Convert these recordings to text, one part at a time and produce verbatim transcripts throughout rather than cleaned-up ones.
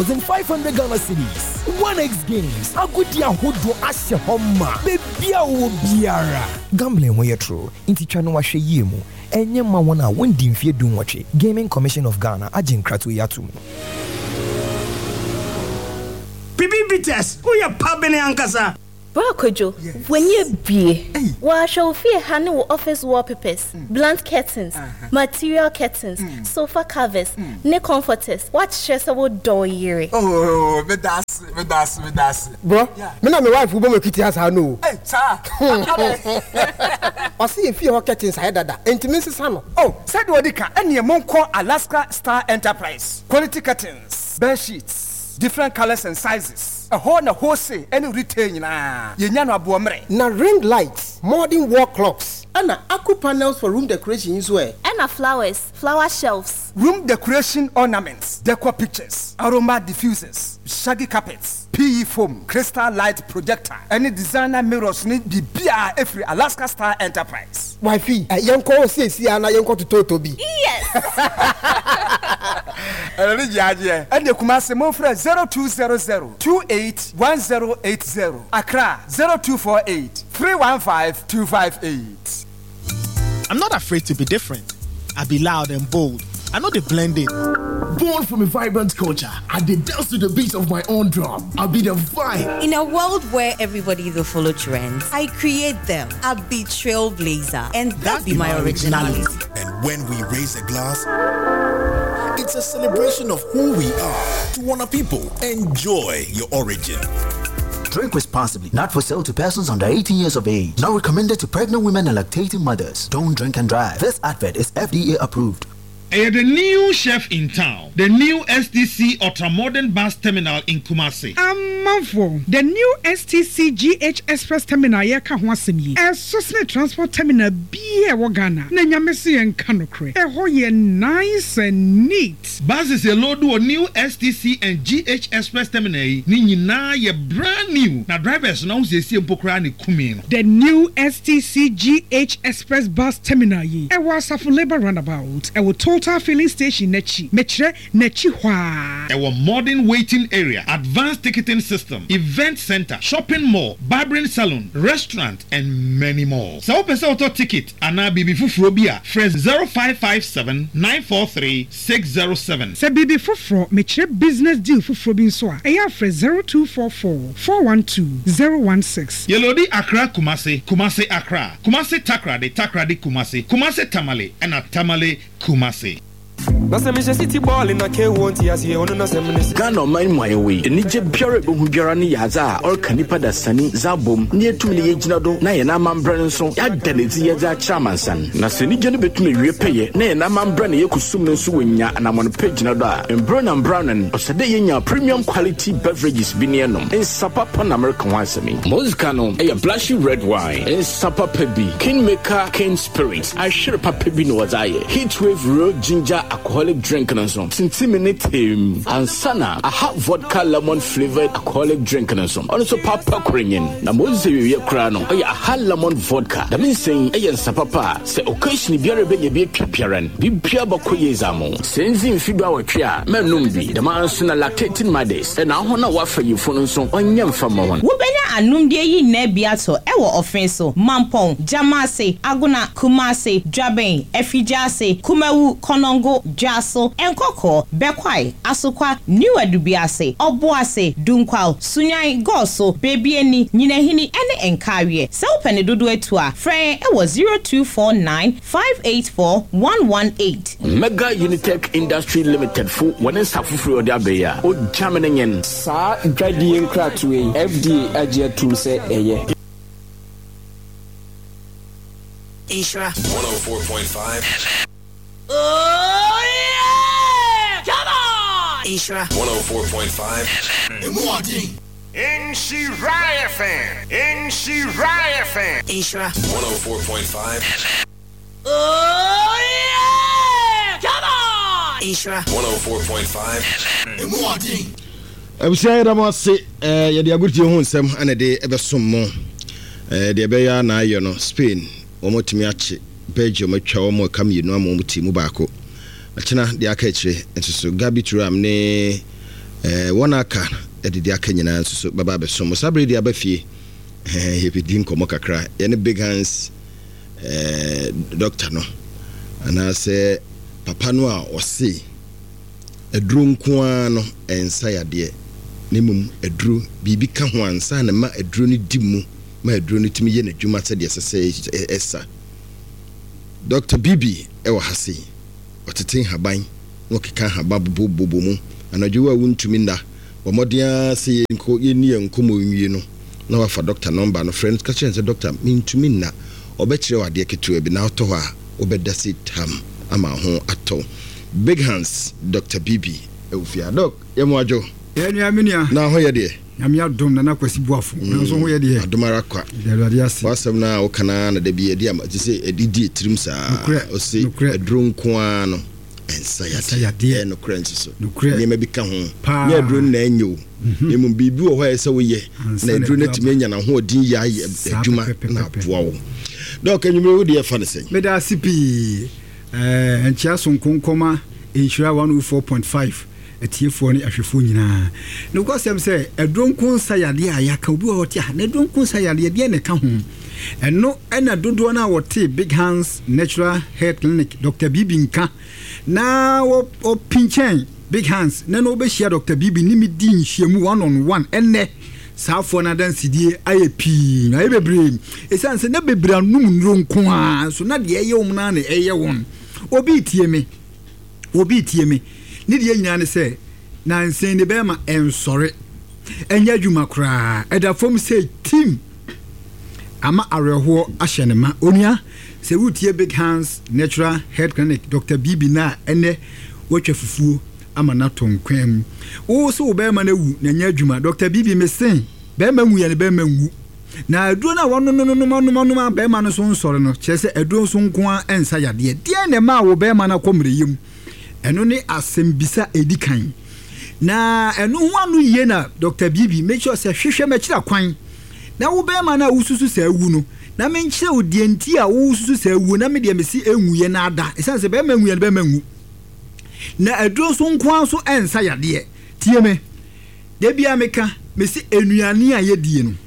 five hundred Ghana cedis. one X games. Agudia hodo ashe homa. Bebia wo biara. Gambling wey true. Inti twa no wahwe yemu. Enye ma wona wondi mfie dum wache. Gaming Commission of Ghana agin kratu yatum. Bibi bites. Who ya pabene ankasa? Bro Kojo, yes. When you be, wa show fear handle office wallpapers, mm. blunt curtains, uh-huh. material curtains, mm. sofa covers, mm. ne comforters. What stressable door yere? Oh, me das, me das, me das. Bro, yeah. Me na me wife ubo me kiti has no. Hey, sir. O see if your curtains head dada. Entimensi sano. Oh, said Wadika, any among call Alaska Star Enterprise. Quality curtains, bed sheets, different colors and sizes. A whole na wholesale any retail na yenyano abuomre na ring lights, modern wall clocks, and aqua panels for room decoration as well. And flowers, flower shelves, room decoration ornaments, decor pictures, aroma diffusers, shaggy carpets, P E foam, crystal light projector, any designer mirrors need be bia every Alaska Star Enterprise. Wifey, a young call says Siana young to Totobi. Yes. And the Kumasi Mofre zero two zero zero two eight one zero eight zero. Accra zero two four eight three one five two five eight. I'm not afraid to be different. I be loud and bold. I know they blend in. Born from a vibrant culture, I did dance to the beat of my own drum. I'll be the vibe. In a world where everybody will follow trends, I create them. I'll be trailblazer, and that be my originality. And when we raise a glass, it's a celebration of who we are. To Warner people, enjoy your origin. Drink responsibly. Not for sale to persons under eighteen years of age. Not recommended to pregnant women and lactating mothers. Don't drink and drive. This advert is F D A approved. Uh, the new chef in town, the new S T C ultra-modern bus terminal in Kumasi. Amafo, the new S T C G H Express terminal here ka ho asem yi. E sosne transport terminal bi e wo Ghana. Na nyamese en kanokre. E ho ye nice and neat. Buses a load o new S T C and G H Express terminal yi. Ni nyina ye brand new. Na drivers na se sie mpokra ne kumi no. The new S T C G H Express bus terminal yi. E wo Asafo Labour roundabout. E wo total filling station nechi metre nechi hwa. Our modern waiting area, advanced ticketing system, event center, shopping mall, barbering salon, restaurant, and many more. So open auto ticket and now bibi fufuro bia fresh zero five five seven nine four three six zero seven. Se bibi fufuro metre business deal fufuro bin so a eya fresh zero two four four four one two zero one six. Yelodi Accra Kumasi, Kumasi Accra, Kumasi Takrade, Takrade Kumasi, Kumasi Tamale, and a Tamale Kumasi. City ball in a K one T S here on the Ghana mind my way. And Nije Pure Bujarani Yaza or Kanipada Sani Zabum near to the Ejnado, Nayanam Branson, Yadanity Yaza Chamansan. Nasini Janibet me repay, Nayanam Branny Kusum Suinya, and I'm on page Nada, and Brown and Brown and Osadayana premium quality beverages Binianum, and Sapa Pan American Wasami. Moscano, a blushy red wine, and Sapa Pebi, Kingmaker, King Spirits. I share Papibino was I, Heatwave Road Ginger. Alcoholic drink and some. Since minute him and sana a hot vodka lemon flavored alcoholic drink and some. Also papa kringen. Na mozi we krano. Oh yeah, hot lemon vodka. That means saying ayan sa papa. Say occasionally biara be be piaran. Bi pia bako yezamo. Senzi mfiba wa tria. Menumbi. The man suna lactating mothers. And now na wafa you phone so onyam fama one. Wobenya anum de yi na biato ewo offenso. Mampong, Jamase, Aguna, Kumase, Jaben, Efijase, Kumawu, Konongo, Jaso, Enkoko, Bekwai, Asukwa, New Adubiase, Obuase, Dunkwal, Sunyai, Goso, Babyeni, Ninehini, and Enkarie. Self and Dudu Etua, Frey, it was zero two four nine five eight four one one eight. Mega Unitech Industry Limited for one is Safu Dabeya, O Jamanin, Sa, Gradian Cratway, F D A Agia to say a year. Ishra one oh four point five. Oh yeah! Come on! Ishra one oh four point five. Imuadi. In Shiraya fan. In Shiraya fan. Ishra one oh four point five. Oh yeah! Come on! Ishra one oh four point five. Imuadi. Abusha Ramose eh ye de aguti ho nsem ana de ebesom mo eh de beya na ayo no Spain omotimi ache Belgium atwa omo kamyenu amomti mu baako achina de aka chire enso Gabi Turam ne eh wona aka edidi aka nyina nso so baba be so mo sabre di abafie eh yebidi nkomo kakra ye ne Big Hands eh doctor no ana se papa no a ose eduru nko ano ensa yade ne mum eduru bibi ka ho ansa na ma eduru ni dimu ma eduru ni timi ye na dwuma se de sese esa Doctor Bibi ewa hase otete haban no keka haba bobobo mu anadwo a wuntumi nda bomodia se nko ye ni enkomo nwie no na wafa doctor number no friend ka chense doctor mintumi na obekire wade ketewa bi na oto ho a obedase tam ama ho ato Big Hands Doctor Bibi ewufia doc yemo ajo enu amenia na ho ye de nyame adom na nakwasi buafo na so ho ye de adomara kwa de ase wasem na o kana na de bi edi ama tise edidi etrim sa o se edro nko ano ensa ya de no krensi so ne ma bi ka ho ne edro na enyo ne mu bibi wo ho ese wo ye na edro na timi nya na ho odin ya adwuma na boa wo doc enyumre wo de fa ne sen me da sipi eh enchia so nkonkoma insura one oh four point five etiefo ni ahwefo nyina no kwasem se edronkun sayade ayaka obi wo tia na edronkun sayade de ne ka ho eno ena dodo na wote Big Hands Natural Hair Clinic Doctor Bibi nka na wo pinchen Big Hands na no be share Doctor Bibi ni mi di nhyiemu one on one enne saafo na dan sidie aye pi na ebebre esanse na bebre anum ndronkun a so na de eye wo na na eye won obi tie me obi tie me ni de nyina ne se na nsen de be ma ensore enya dwuma kra eda fom se team ama areho ahyenema onua se wutie Big Hands Natural Hair Clinic Doctor Bibi na ene wotwa fufuo ama na tonkwam wo so wo be ma na wu na nya dwuma Doctor Bibi mesen be ma wu ya ne be ma wu na aduro na wono no no no no no be ma no so nsore no kyese aduro so nko a ensa yade de ne ma wo be ma na komre yim eno ne asembisa edikan na eno ho anu ye na Doctor Bibi make sure say hwehwe ma kira kwan na wo be ma na ususu sa wu no na me nkire wo de nti a wo ususu sa wu na me de mesi enwu ye na ada esanse be ma enwu ye be ma enwu na aduro so nko a so ensa yade tie me de bia meka mesi enuane a ye die no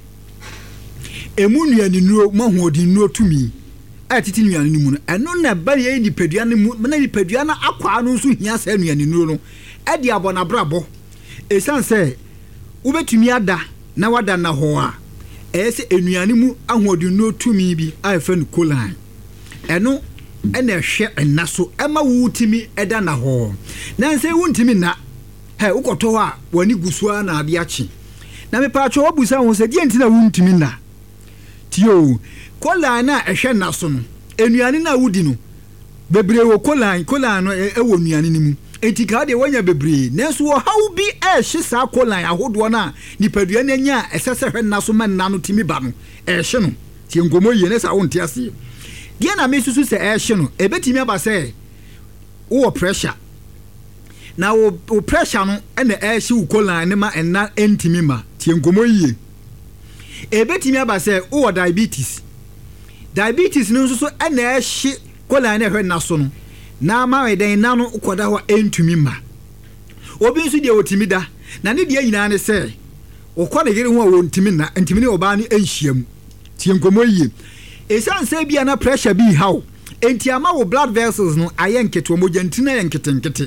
emu nuane nuo mahoodi nuo tumi atiti nuane ni mu no eno na ba ye ni padua ne mu na ni padua na akwa no so hia sa nuane nuo no e di abona brabo esanse ubetumi ada na wada na ho a ese enuane mu ahoodi nuo tumi bi a efa no kolan eno ena hwe enaso ema wutimi eda na ho na nse wuntimi na he ukoto a wani gusua na ade achi na me pa cho obusa ho se die ntina wuntimi na tio kolan na ehwe naso no enuane na wudi no bebre wo kolan kolan no e wo nuane ni mu etika de wanya bebre nenso wo hawo bi e hye sa kolan ahodo na nipadua na nya esese hwe naso man na no timi ba no e hye no tie ngomo ye ne sa wonte ase die na me susu se e hye no e betimi aba se wo pressure na wo pressure no e na e hye wo kolan ne ma enna entimi ma tie ngomo ye e betimi aba se wo diabetes diabetes no so so e na e hye kolan na hwe naso no na ma we den na no ukoda ho entumi ma obi nso de otimi da na ne de nyina ne se ukoda gere ho wo ntimi na ntimi ne oba ne enhyiam tie nkomo yie esan se bia na pressure bi haw enti ama wo blood vessels no ayenketo mo jantina yenketenkete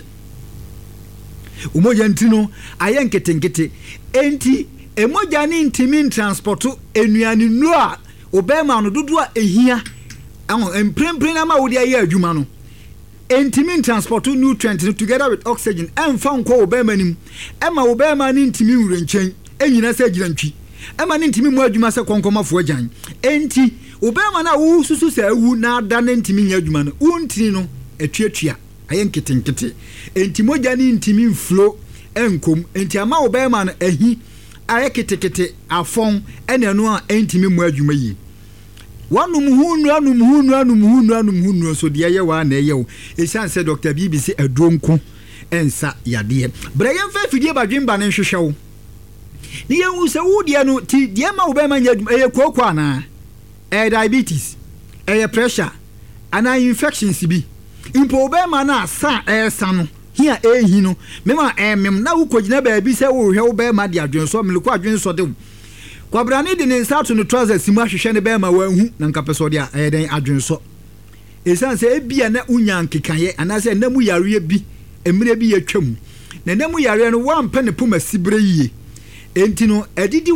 umo jantino ayenketenkete enti emoja ne ntimi transporto enuane nu a obema no dodo a ehia ahon emprempren na ma wo de aye adwuma no ntimi transport nutrient together with oxygen emfa nko obema nim ema obema ni ntimi wure nchen enyina se girantwi ema ni ntimi mu adwuma se konkomafo agyan enti obema na wo susu se awu na ada na ntimi nya adwuma no untini no etuatua ayenketenkete enti moja ni ntimi flow enkom enti ama obema na ahi ayeketekete afon ene no a ntimi mu adwuma yi wanu muhunu anu muhunu anu muhunu anu muhunu so de ye wa na ye wo esan se Doctor Bibi se adronku ensa yade brayen fa fidie badwemba ne hwehwe wo ni ye hu se wo de no ti de ma wo be ma nya e kokwa na e diabetes e pressure ana infections bi impo be ma na sa e sa no here eh hino mema emem na ukogina baabi se wo hwe wo be ma de adwenso meliko adwenso de kwabrane de ne nsa to no trousers simu ahwehwe ne be ma wanhu na nkapeso de a den adwenso esan se ebia na unya nkekaye anase na mu yare bi emire bi yatwam na na mu yare no wampa ne poma sibre yie enti no edidi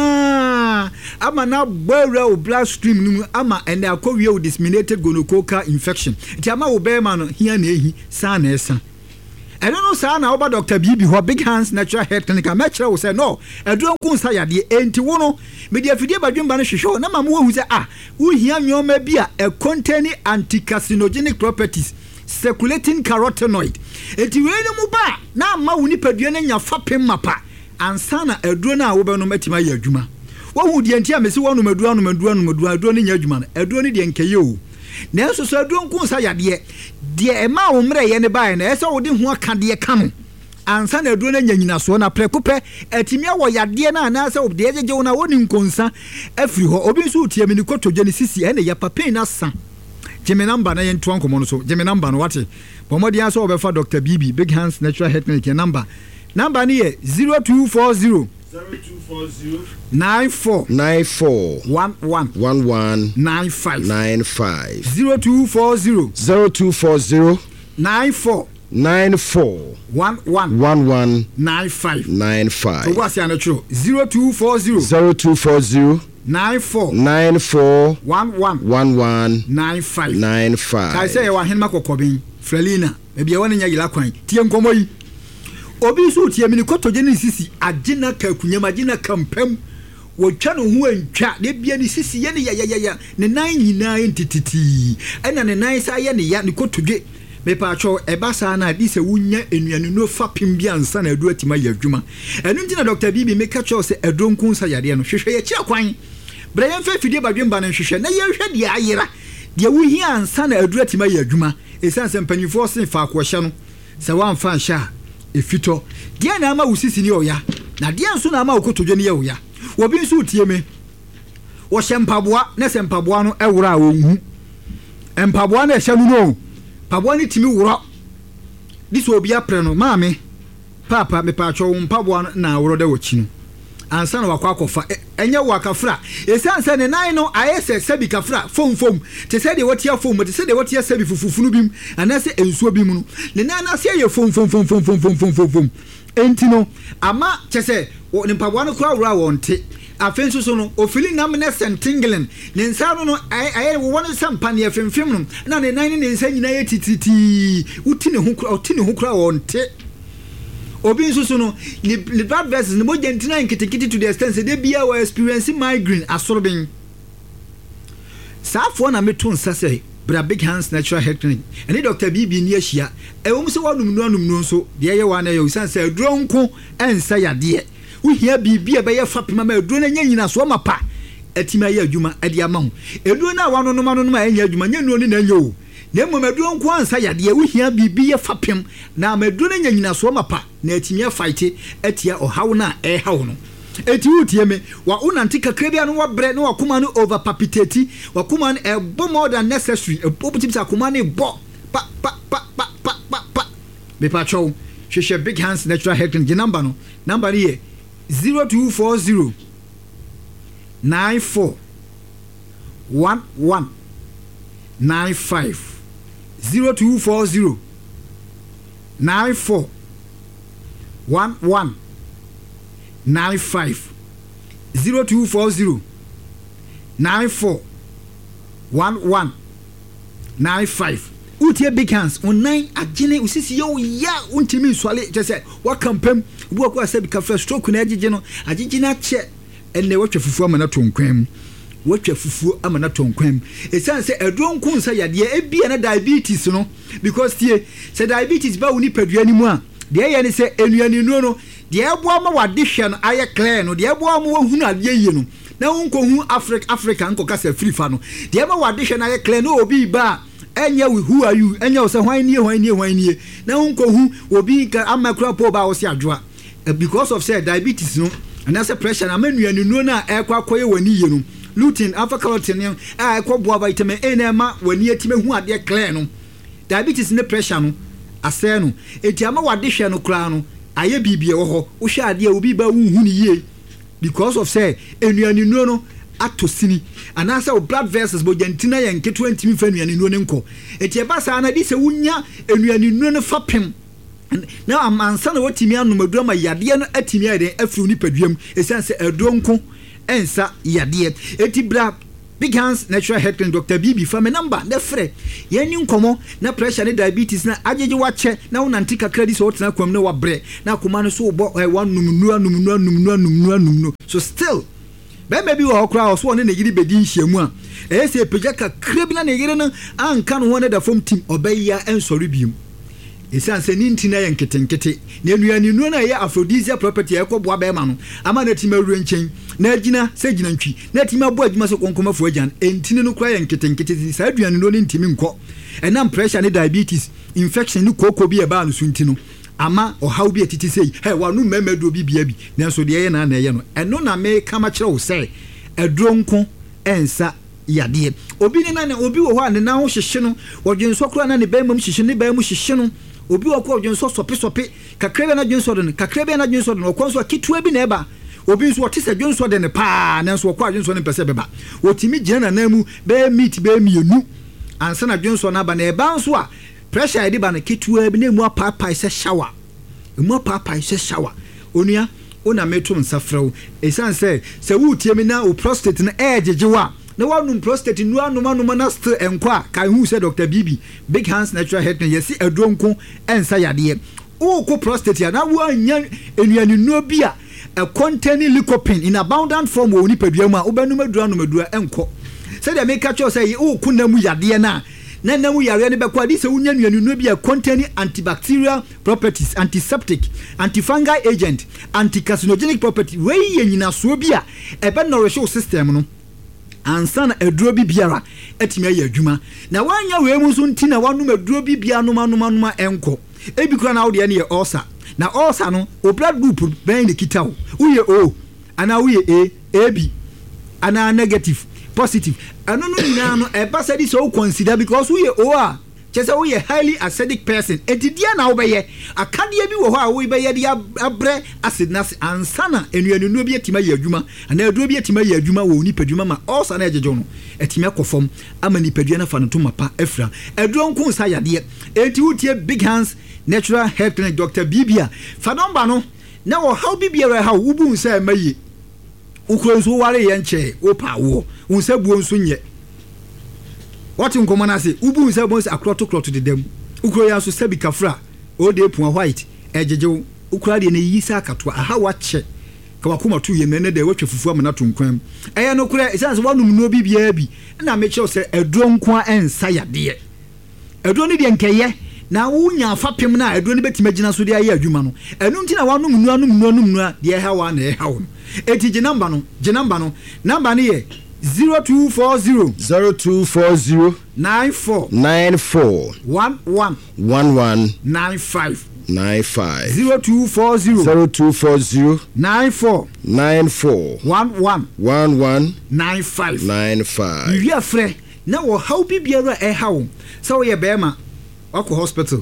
wo ama na gbawra o bloodstream no ama ene akowie o disseminated gonococcal infection ti ama wo be ma no hia na ehi sa na esa eno no sa na oba Doctor Bibi ho Big Hands Natural Health Clinic ma kire wo say no eduro nku nsa yade enti wo no media fidie badwemba no hwehwe na ma mo hu say ah wo hia nyoma bi a e contain anti-carcinogenic properties circulating carotenoid enti we no mu ba na ma wo nipadua na nya fapem mapa ansana eduro na wo be no matima ya adwuma wo hu die enti amesi wo no maduro no maduro no maduro eduro ni nya adwuma no eduro ni de nkeye o na eso so eduro nku nsa yade de e ma wo mre ye ne bae na eso wo de ho aka de ka no ansana eduro na nya nyina so na prekupe etimia wo yade na na se wo de jeje wo na wo ni nkonsa afiri ho obi nso tie mi ni kotodje ni sisi ene ya papa na sa jeme number na ye nto ankomo no so jeme number no wate bomodi aso obefa Doctor Bibi Big Hands Natural Health Clinic number number ni ye zero two four zero zero two four zero nine four nine four one one one one nine five nine five zero two four zero zero two four zero nine four nine four one one one one nine five nine five. So what's your true? Zero two four zero zero two four zero nine four nine four one one one one nine five nine five. I say you are Henma Kokobin, Frelina, maybe you want in your coin, Tiam Komoy. Obi so tiamini kotogeni sisi agina ka kunyama agina kampem wo twa no ho antwa de bia ni sisi ye ne ya ya ya ne nan nyina entititi ena ne nan sa ye ne ya ne kotodwe me pa cho e ba sa na di se wunya enuanu no fapim bia nsa na adu atima ya adwuma enu ntina Doctor Bibi me ka cho se edronku nsa yade no hwehwe ye kira kwan bra ye mfa fidie badwemba na hwehwe na ye hwehwe de ayera de wu hia nsa na adu atima ya adwuma esanse mpanifo se fa akwahye no se wan fa sha efito dia na ama usisi ni oya na dia nso na ama okotodwe ni oya obi nso utie me wo shempaboa na sempaboa no ewura a wonhu empaboa na ehya no paboa ni timi wuro dis obi apre no maame papa me pa atwo mpaboa na wuro da wachi no ansa na wakwa akofa enye wakafra esanse ne nan no ayese sabi kafra fom fom te se de wotia fom te se de wotia sabi fufufunu bim anase ensuo bim no ne nan na se ye fom fom fom fom fom fom fom fom enti no ama te se ne mpaboa no kura wura wonte afenso so no ofili nam ne sentinglen ne nsa no no aye wo won sampa ne afemfem no na ne nan ne nsa nyina ye tititi uti ne ho kura uti ne ho kura wonte obi nso so no ni blood vessels ne moja ntina nkitikiti to the extent they bia we experience migraine asorben safo na meto nsa se bra Big Hands Natural Health Clinic ene Doctor Bibi ni ahia e wo mse wanum no anum no nso de ye wa na ye usanse adronko ensa yade wo hia bibia be ye fapema ma adro na nya nyina so mapa atima ye adwuma ade ama ho eduro na wano no ma no ma enya adwuma nya nuo ni na nya o na mmadu nko ansa yade wo hia bibi ye fapem na amadu na nya nyina so mapa na atimia fight atia ohawo na e hawo no eti utie me wa unanti kakra bia no wabre no wakoma no overpapitati wakoma no e bo more than necessary e bo tipsa akoma no bo pa pa pa pa pa pa pa me patrol hwehwe Big Hands Natural Health Clinic number no number here zero two four zero nine four one one nine five zero two four zero nine four one one nine five zero two four zero nine four one one nine five. Utie Big Hands on nine agene usisi yo ya untimi swale jese wa campaign bu akwa sabi ka first stroke na agege no agege na che enne watwa fufu amana tonkwam watwa fufu amana tonkwam esanse edronku nsa yade ebia na diabetes no because tie se diabetes ba woni padua ni mu a de ye ne se enuani no no de ebo ama wade hwe no aye clear no de ebo ama wahunu ade ye no na wonko hu Africa Africa nko kasa free fa no de ama wade hwe na aye clear no obi ba enya we who are you enya say hwan nie hwan nie hwan nie na wonko hu obi ka amakura po ba wo se adwoa because of say diabetes no and that's pressure na manuani no na ekwa koye wani ye no lutein alpha carotene a ekwa boa vitamin A na ma wani atime hu ade clear no diabetes ne pressure no asɛ no enti ama wade hwɛ no kra no ayɛ bibie wɔ hɔ wo hwɛ ade a obi ba wu hu ni yie because of say enuane nuo no ato sini anaasɛ o blood vessels bo jantina yɛ nketewa ntimi fa enuane nuo ne nkɔ enti ɛba saa na di sɛ wonya enuane nuo no fa pem na amansa na watimi anomadura ma yadeɛ no atimi ayɛ afiri nipaduam esan sɛ adonko ensa yadeɛ enti bra Big Hands Natural Health Clinic Doctor Bibi fa me number na frɛ yɛni nkɔmɔ na pressure ne diabetes na agyeje wakyɛ na wonante kakra di so wotena kwam na wabrɛ na akoma no so wobɔ wanumnua numnua numnua numnua numno so still bɛma bi wɔ hɔ koraa ɔso ɔne ne yiri bɛdi nhyiamu a ɛyɛ sɛ pagya kakra bi na ne yere no anka no ho ne da fam tim ɔbɛyia ɛnsɔre biom ɛsiane sɛ ne nti na yɛ nketenkete na anuane nuo no a ɛyɛ aphrodisia property a ɛkɔboa bɛrima no ama no atimi awura nkyɛn na agyina sɛ gyina ntwi na atimi abɔ adwuma sɛ kɔnkɔmafoɔ agyan ɛntini no koraa yɛ nketenkete saa aduane nuo no ntimi nkɔ ɛnam pressure ne diabetes infection ne kooko bi ɛbaa no so nti no ama ɔhaw bi atiti sɛ hɛ wano mmarima duro bi bia bi nanso deɛ ɛyɛ na na ɛyɛ no ɛno na meka ma kyerɛ wo sɛ aduro nko ɛnsa yadeɛ obi ne na obi wɔ hɔ a ne na ho hyehye no wɔdwensɔ koraa na ne bɛrima mu hyehye ne bɛrima mu hyehye no obi wɔ kɔ dwensɔ sɔpe sɔpe kakra bi na dwensɔ de no kakra bi na dwensɔ de no ɔkɔ nso ketewa bi na ɛba obi nso ɔte sɛ dwensɔ de ne paa nanso ɔkɔ dwensɔ ne mpɛ sɛ bɛba wɔtumi gyina na nan mu bɛɛ meat bɛɛ mienu ansa na dwensɔ na ba na ɛba nso a pressure yɛde ba no ketewa bi na emu apaapae sɛ shower emu apaapae sɛ shower onua ona meto nsa frɛw ɛsiane sɛ sɛ wotie mi na o prostate no ɛɛgyegye wa na wanum prostate nu anuma anuma na still enko a kai hu sɛ Doctor Bibi Big Hands Natural Health yɛsi adronko ensa yadeɛ wo ko prostate ya na wo anya enuane nu bi a a containing lycopene in abundant form wo ni padua mu a wo banum adura no madura enko sɛ de make sure sɛ wo ko na mu yadeɛ na na na mu yare ne bɛkɔ adi sɛ wonya enuane nu bi a containing antibacterial properties antiseptic antifungal agent anticarcinogenic property we yɛ nyina so bi a ɛbɛ nourish wo system no ansa na aduro bi biara atimi ayi adwuma na wanya we mu so nti na wanum aduro bi bia noma noma noma enko ebi kura na wo de ne ye ulcer na ulcer no o blood group ben ne kita wo uye o ana uye a ab ana negative positive ano no nyina no e ba say this so consider because uye o a chese uye highly acidic person etidia na wo beye akadia bi wo ho a wo beye dia abre acid na ansa na enuanu no bi atima yi adwuma ana aduro bi atima yi adwuma wo ni padwuma ma ulcer na ejejo no etima kofom ama ni padua na fa no to mapa afra aduro nko nsa yade enti wutie Big Hands Natural Health Clinic Doctor Bibia fa number no na wo how bibia ha wo bu nsa mayi ukro nso ware ye nche wo pa wo nsa buo nso nye what in common say ubu nsa bo akroto kroto de dem ukro ya so sabi kafra o de pon white ejeje ukra de ne yisa akato aha wache ka wakoma tu ye ne de watwe fufu amana to nkwam eye no kura isanse wanum no bibia bi na me che say eduro nko ensa yade eduro ne de nkeye na wunya afapem na eduro ne betima gina so de aye adwuma no enu nti na wanum nu anum nu anum nu de ha wa na e ha wo eti je number no je number no number ne ye zero two four zero zero two four zero nine four nine four one one one one nine five nine five zero two four zero zero two four zero nine four nine four one one one one nine five nine five. You are free now. How be biara e how so ye bema wako hospital.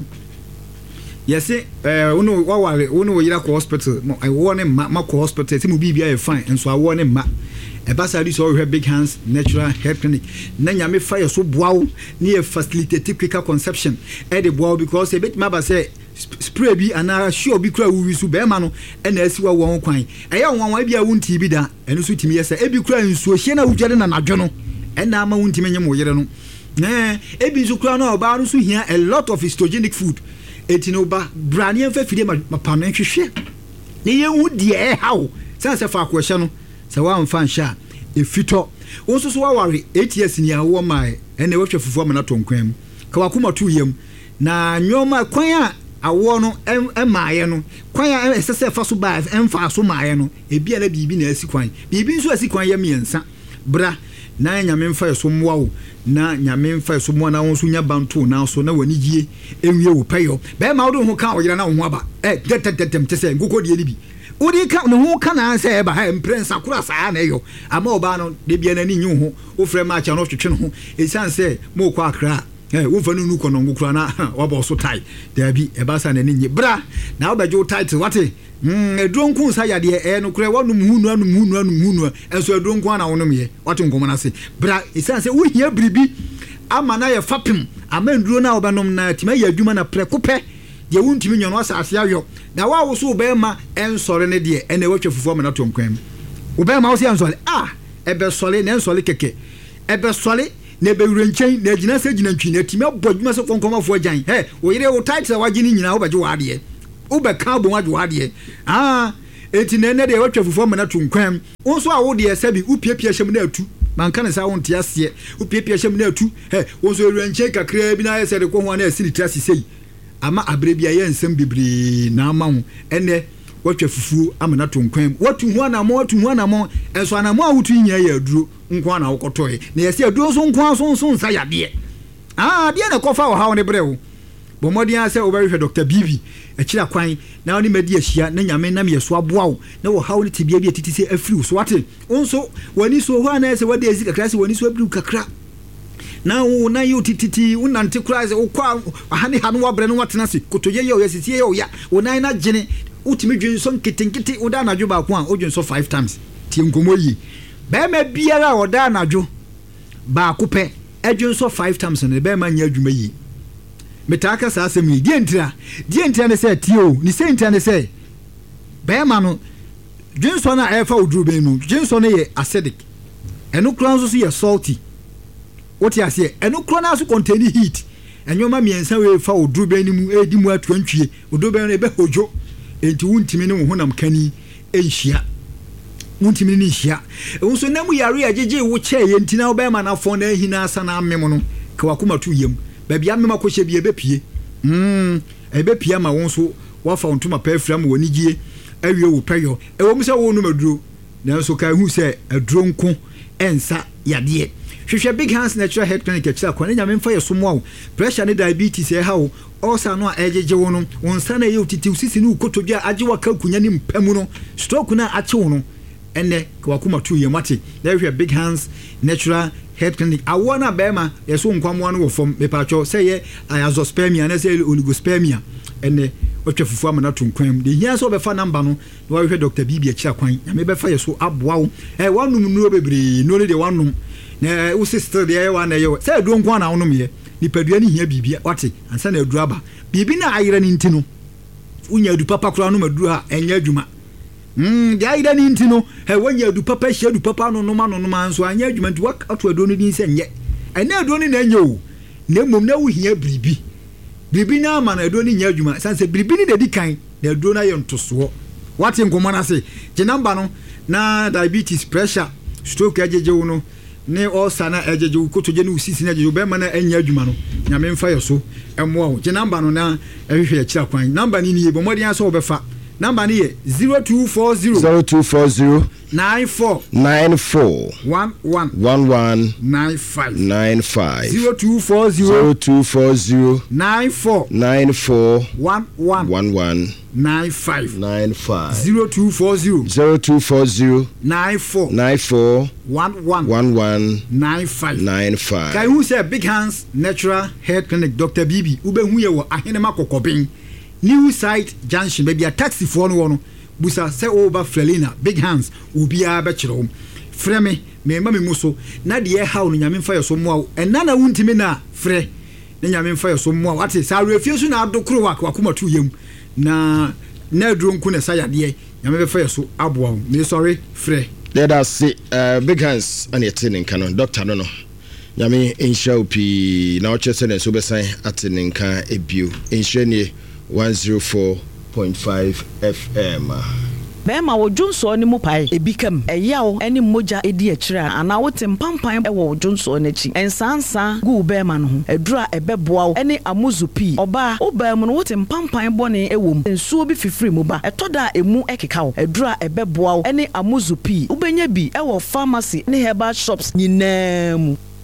Yes, eh, uno wawale uno yira ko hospital. I warn him ma ko hospital. Say mo bibia e fine, and so I warn him ma. E basa di so we Big Hands Natural Health Clinic. Na nyame fire so boawo na e facilitate quicker conception. E de boawo because e bit ma ba say spray bi ana sure bi kura wi su be ma no e na asiwa won kwan. E ya won wan bia won ti bi da. Eno so timi yesa e bi kura nsuo hie na wudwade na nadwo no. E na ama won timi nyem wo yere no. Eh e bi nso kura no oba no so hia a lot of histogenic food. Etino ba brani en fa fide ma pano hwehwe. Ne ye hu de e hawo. Sanse fa akwehye no. Se wa mfa nsha e fito wo so so wa ware eight years ni awo mai ene wo hwefufu amana tonkwam ka wakoma tu yam na nyoma kwan a awo no e maaye no kwan a esese fa so ba emfa so maaye no e bia na bibi na asi kwan bibi nso asi kwan yam yensa bra na nyame mfa so mwa wo na nyame mfa so mwa na wo so nya banto na so na wani gie enwie wo payo be ma wo do ho ka wo yira na wo ho aba eh tetetem tese ngoko de ni bi odi ka no ho ka na ansa e ba ha prince akura saa na yo ama oba no de bia na ni nyu ho wo frɛ ma cha no twetwe no ho esan se mo kwa akra eh wo fa no nu konongo kura na wa ba so tai da bi e ba sa na ni bra na obaje wo title wate mm edronku sa yade e no kura wo no hunu anu hunu anu hunu enso edronku na wo no me wate ngomo na se bra isan se wo hia bribi ama na ye fapem ama nduro na obanom na tima ya adwuma na prekope de wuntimi nyono asase ayo na wa wo so obema ensore ne de ene watwa fufu ama na tonkwam obema wo se ensore ah ebe sole ne ensole keke ebe sole ne be wrenchen na gina se gina ntwi na timi abodwuma se konkomafo agyan he wo yire wo title wagini nyina wo baje wo ade wo be ka bo waje wo ade ah enti ne ne de watwa fufu ama na tonkwam wonso a wo de sabi upiepie hyem na atu manka ne sa won tie ase upiepie hyem na atu he wonso wrenchen kakra bi na yese de ko ho na asiri trasi sei ama abrebia ye nsem bibiri na amawo ene watwa fufu amana tonkwam watu hu ana mo watu hu ana mo enso ana mo awutu nya ya aduro nko ana wokotoe na yesi aduro so nko aso so nsa ya de ah de na kofa wo hawo ne brewo bomodi ase obehwe Doctor Bibi akira kwan na oni medi ahia na nyame nam yeso aboawo na wo hawo ne tibia bi atiti se afiri so wate onso wani so ho ana ese wade ezi kakra se wani so abiri kakra na wo na yo tititi unante kuraze wo kwa ahane hanu wabre no watena se kotoye ye o yesisie ye o ya wo nan na gene utimi dwunso nkitinkiti oda anadwo ba ko a odwunso five times tie nkomo yi be ma biara oda anadwo ba ko pe adwunso five times ne be ma nya adwuma yi metaka sa asem yi die ntira die ntira ne se tie o ni se ntira ne se be ma no dwunso na efa oduru be no dwunso ne ye acidic eno kranzo so ye salty what you say eno kro na so contain heat enyoma miensa we fa oduru be ni mu edi mu atwantwie oduru be no be hojo enti wuntimi ne wo honam kani enhia wuntimi ne nhia wonso namu yare ajeje wo che ye ntina wo be ma na fo na hina asa na amem no ka wakoma tu yem ba bia mema ko hye bia be pie mm e be pie ma wonso wa fa ontuma pa afram woni gie awie wo peyo e wo mse wo no maduro nanso ka hu se aduro nko ensa yade hwehwe Big Hands Natural Health Clinic akira kwa nyame mfa ye somo pressure ne diabetes e ha wo osa no ejeje wo no wonsa na ye utiti usisi ne ukotodwa age waka kunya ne mpamu no stroke na ache wo no ene kwa kuma tu ye mate na hwehwe Big Hands Natural Health Clinic awona bema yeso nkwamwa no wo fom mepacho say ye azoospermia na say oligospermia ene otwa fufu amana tonkwam de hia so be fa number no na hwehwe Doctor Bibi akira kwan nyame be fa yeso aboa wo eh wanum nuo bebre no ne de wanum na wo sister de ya na ye say aduro nko na wonom ye nipadua ni hia bibia wate ansa na aduro aba bibi na ayira ni ntino unya adu papa kura no maduro a enya adwuma mm de ayira ni ntino he wonya adu papa hia adu papa no no ma no no ma nso anya adwuma nti wak ato aduro ni din se nye ena aduro ni na enya o na mom na wo hia bribi bribi na ma na aduro ni nya adwuma sanse bribi ni de di kan na aduro na ye ntoso wate nkomo na se je number no na diabetes pressure stroke ajeje wo no ne osana ejeje ukotoje ne usisi na ejeje be ma na anya adwuma no nyame mfa yeso emwo wo je number no na ehwehwe ya kira kwan number ni ni bo modi anso obefa number ni ye zero two four zero zero two four zero nine four nine four one one one one nine five nine five zero two four zero zero two four zero nine four nine four one one one one nine five nine five zero two four zero zero two four zero nine four nine four one one one one nine five nine five. Kai who say Big Hands Natural Health Clinic Doctor Bibi ube hu ye wo ahenema kokobin New Site Junction baby a taxi for no no busa say over Frelina Big Hands ubi a be kire freme me ma me muso na de e hawo no nyame mfa ye so mo en na na wuntimi na fre na nyame mfa ye so mo ate sa refie so na adokro wa akoma tu yem na na duro nku na sayade nyame be fa ye so aboa me sorry fre let us see uh, Big Hands and attending canon doctor no no nyame insha opi na o chese na so be san attending kan ebio insha ni one oh four point five F M. Bema wo Jonso ni mu pai ebikam eyawo eni moja edi akira ana wote mpampan e wo Jonso n'achi ensansa gu bema no ho edura ebeboa wo eni amuzupi oba oba mu no wote mpampan bone ewom ensuo bi fifiri mu ba etoda emu ekeka wo edura ebeboa wo eni amuzupi ubenya bi e wo pharmacy ne herbal shops nyinaa mu